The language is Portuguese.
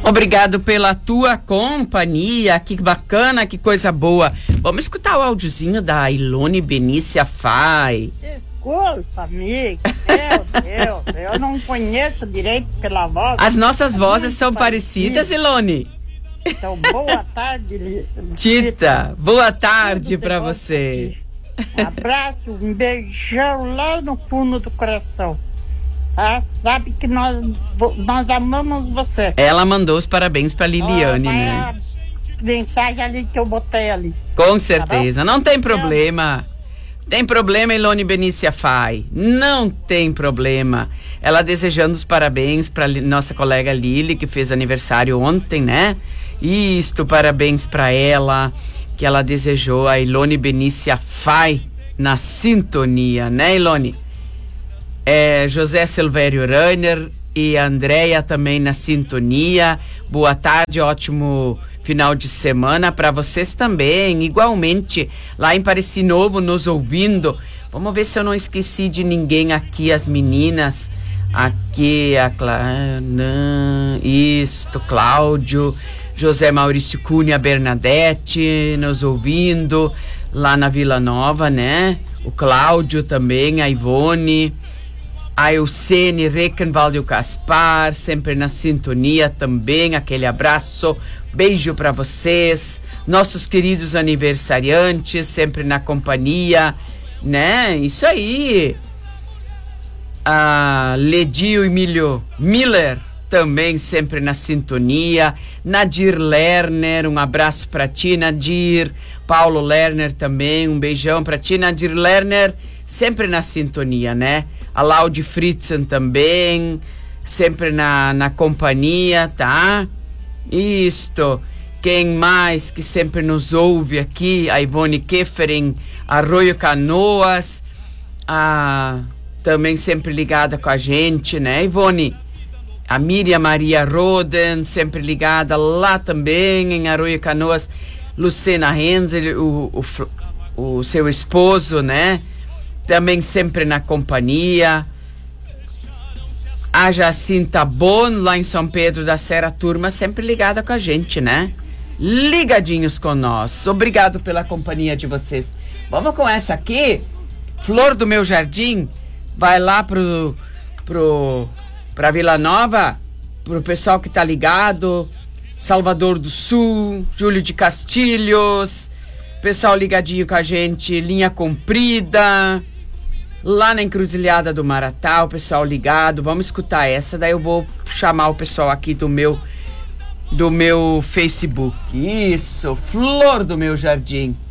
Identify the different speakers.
Speaker 1: Obrigado pela tua companhia, que bacana, que coisa boa. Vamos escutar o áudiozinho da Ilone Benícia Fai.
Speaker 2: Desculpa, amiga, meu Deus, eu não conheço direito pela voz.
Speaker 1: As nossas vozes são parecidas, Ilone?
Speaker 2: Então, boa tarde,
Speaker 1: Tita, boa tarde pra você.
Speaker 2: Um abraço, um beijão lá no fundo do coração. Tá? Sabe que nós amamos você.
Speaker 1: Ela mandou os parabéns pra Liliane, né?
Speaker 2: A mensagem ali que eu botei ali.
Speaker 1: Com certeza, não tem problema. Tem problema, Ilone Benícia Fai. Não tem problema. Ela desejando os parabéns pra nossa colega Lili, que fez aniversário ontem, né? Isto, parabéns pra ela, que ela desejou a Ilone Benícia Fai na sintonia, né, Ilone? José Silvério Rainer e a Andréia também na sintonia. Boa tarde, ótimo final de semana para vocês também, igualmente, lá em Pareci Novo, nos ouvindo. Vamos ver se eu não esqueci de ninguém aqui, as meninas. Aqui, Cláudio, José Maurício Cunha, Bernadette, nos ouvindo, lá na Vila Nova, né? O Cláudio também, a Ivone, a Eusene Reckenwald e o Caspar, sempre na sintonia também, aquele abraço, beijo para vocês, nossos queridos aniversariantes, sempre na companhia, né? Isso aí. A Ledio Emílio Miller, também sempre na sintonia. Nadir Lerner, um abraço para ti, Nadir. Paulo Lerner também, um beijão para ti, Nadir Lerner, sempre na sintonia, né? A Laudi Fritzen também, sempre na companhia, tá? Isto. Quem mais que sempre nos ouve aqui? A Ivone Keferen, Arroio Canoas, também sempre ligada com a gente, né, Ivone? A Miriam Maria Roden, sempre ligada lá também em Arroio Canoas. Lucena Renzel, o seu esposo, né? Também sempre na companhia. A Jacinta Bon, lá em São Pedro da Serra, turma sempre ligada com a gente, né? Ligadinhos com nós. Obrigado pela companhia de vocês. Vamos com essa aqui, Flor do Meu Jardim. Vai lá pra Vila Nova, pro pessoal que tá ligado, Salvador do Sul, Júlio de Castilhos, pessoal ligadinho com a gente, Linha Comprida, lá na Encruzilhada do Maratá, o pessoal ligado. Vamos escutar essa, daí eu vou chamar o pessoal aqui do meu Facebook. Isso, Flor do Meu Jardim.